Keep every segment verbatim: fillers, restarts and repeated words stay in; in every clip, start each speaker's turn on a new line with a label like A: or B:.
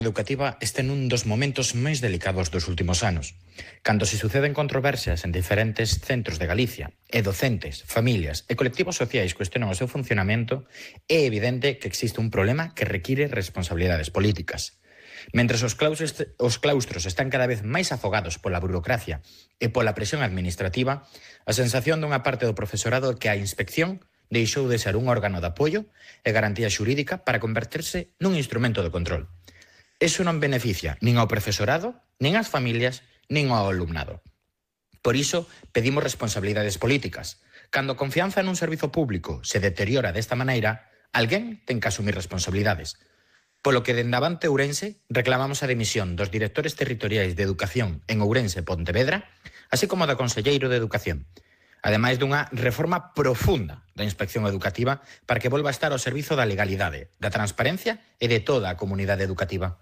A: educativa está nun dos momentos máis delicados dos últimos anos. Cando se suceden controversias en diferentes centros de Galicia e docentes, familias e colectivos sociais cuestionan o seu funcionamento, é evidente que existe un problema que require responsabilidades políticas. Mentres os claustros, os claustros están cada vez máis afogados pola burocracia e pola presión administrativa, a sensación dunha parte do profesorado é que a inspección deixou de ser un órgano de apoio e garantía xurídica para converterse nun instrumento de control. Eso non beneficia nin ao profesorado, nin ás familias, nin ao alumnado. Por iso, pedimos responsabilidades políticas. Cando a confianza nun servizo público se deteriora desta maneira, alguén ten que asumir responsabilidades. Polo que dende Avante Ourense reclamamos a dimisión dos directores territoriais de Educación en Ourense e Pontevedra, así como da conselleiro de Educación, ademais dunha reforma profunda da inspección educativa para que volva a estar ao servizo da legalidade, da transparencia e de toda a comunidade educativa.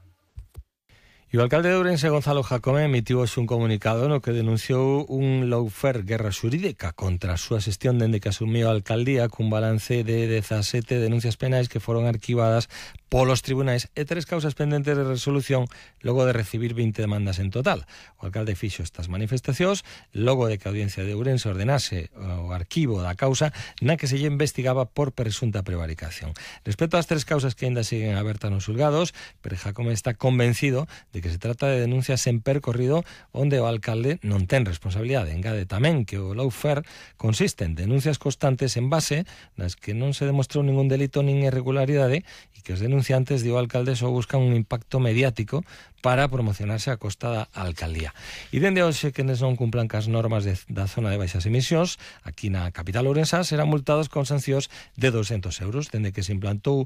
B: E o alcalde de Ourense, Gonzalo Jacome, emitiu hoxe un comunicado no que denunciou un lawfare guerra xurídica contra a súa xestión dende que asumiu a alcaldía, cun balance de dezasete denuncias penais que foron arquivadas polos tribunais e tres causas pendentes de resolución logo de recibir vinte demandas en total. O alcalde fixo estas manifestacións logo de que a Audiencia de Ourense ordenase o arquivo da causa na que se lle investigaba por presunta prevaricación. Respecto ás tres causas que ainda siguen abertas nos xulgados, pero Jacome está convencido de que se trata de denuncias en percorrido onde o alcalde non ten responsabilidade. Engade tamén que o lawfare consiste en denuncias constantes en base nas que non se demostrou ningún delito nin irregularidade e que os denunciantes, digo o alcalde, só buscan un impacto mediático para promocionarse a costa da alcaldía. E dende hoxe que non cumplan cas normas de, da zona de baixas emisións, aquí na capital ourensá serán multados con sancións de doscientos euros. Dende que se implantou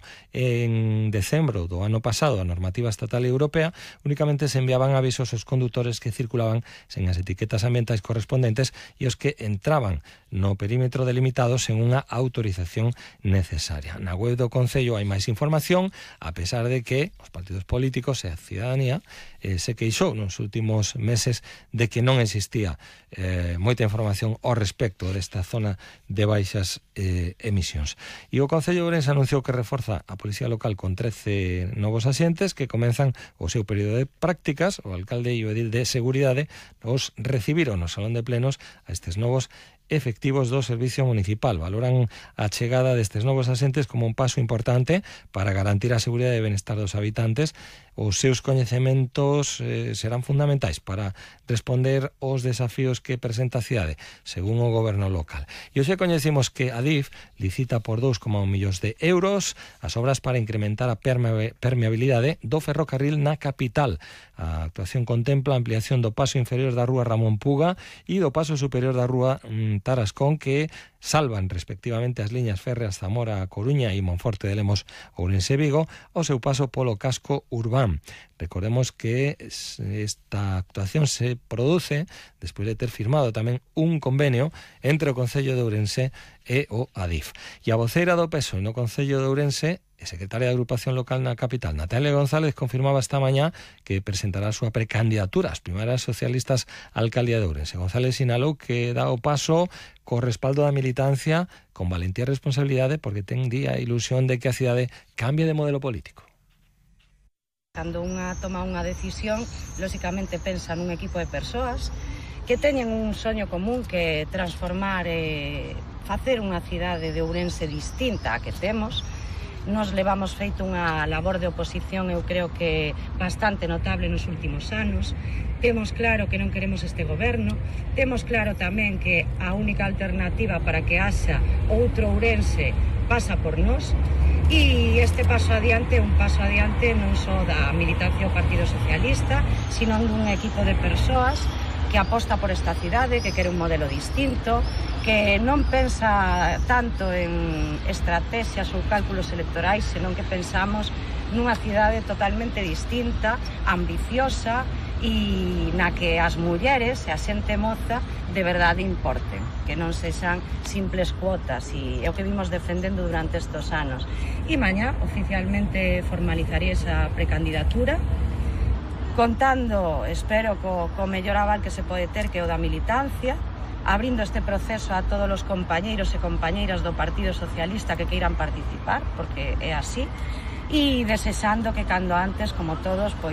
B: en decembro do ano pasado a normativa estatal e europea, únicamente se enviaban avisos aos condutores que circulaban sen as etiquetas ambientais correspondentes e os que entraban no perímetro delimitado sen unha autorización necesaria. Na web do Concello hai máis información, a pesar de que os partidos políticos e a cidadanía eh, se queixou nos últimos meses de que non existía eh, moita información ao respecto desta zona de baixas eh, emisións. E o Concello de Ourense anunciou que reforza a Policía Local con trece novos asientes que comenzan o seu período de prácticas. O alcalde e o edil de Seguridade os recibiron no Salón de Plenos a estes novos efectivos do Servicio Municipal. Valoran a chegada destes novos asentes como un paso importante para garantir a seguridade e benestar dos habitantes. Os seus coñecementos eh, serán fundamentais para responder aos desafíos que presenta a cidade, según o goberno local. E hoxe coñecimos que a Adif licita por dous coma un millóns de euros as obras para incrementar a permeabilidade do ferrocarril na capital. A actuación contempla a ampliación do paso inferior da rúa Ramón Puga e do paso superior da rúa mm, Tarascón, que salvan respectivamente as liñas férreas Zamora a Coruña e Monforte de Lemos Ourense Vigo ao seu paso polo casco urbán. Recordemos que esta actuación se produce despois de ter firmado tamén un convenio entre o Concello de Ourense e o Adif. E a voceira do P S O E no Concello de Ourense, e secretaria de Agrupación Local na capital, Natalia González, confirmaba esta mañá que presentará a súa precandidatura ás primarias socialistas á alcaldía de Ourense. González sinalou que dá o paso co respaldo da militancia con valentía e responsabilidade porque ten día a ilusión de que a cidade cambie de modelo político.
C: Cando unha toma unha decisión, lóxicamente pensa nun equipo de persoas que teñen un soño común que transformar e facer unha cidade de Ourense distinta a que temos. Nos levamos feito unha labor de oposición, eu creo que bastante notable nos últimos anos. Temos claro que non queremos este goberno, temos claro tamén que a única alternativa para que haxa outro Ourense pasa por nós, e este paso adiante é un paso adiante non só da militancia do Partido Socialista, sino dun equipo de persoas que aposta por esta cidade, que quere un modelo distinto, que non pensa tanto en estrategias ou cálculos electorais, senón que pensamos nunha cidade totalmente distinta, ambiciosa, e na que as mulleres e a xente moza de verdade importen, que non sexan simples cuotas, e é o que vimos defendendo durante estes anos. E mañá oficialmente formalizaré esa precandidatura, contando, espero, co, co mellor aval que se pode ter, que é o da militancia, abrindo este proceso a todos os compañeiros e compañeiras do Partido Socialista que queiran participar, porque é así, e desexando que cando antes, como todos, pois